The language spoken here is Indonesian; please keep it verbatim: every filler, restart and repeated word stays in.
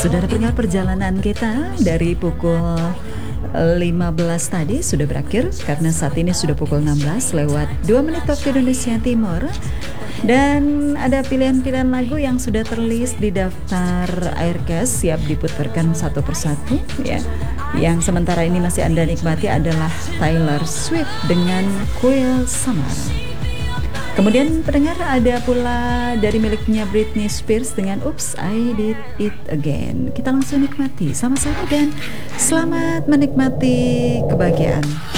Saudara pendengar, perjalanan kita dari pukul lima belas tadi sudah berakhir karena saat ini sudah pukul enam belas lewat dua menit waktu Indonesia Timur. Dan ada pilihan-pilihan lagu yang sudah terlist di daftar Aircast, siap diputarkan satu persatu ya. Yang sementara ini masih Anda nikmati adalah Taylor Swift dengan Cruel Summer. Kemudian pendengar, ada pula dari miliknya Britney Spears dengan Oops, I Did It Again. Kita langsung nikmati sama-sama dan selamat menikmati kebahagiaan.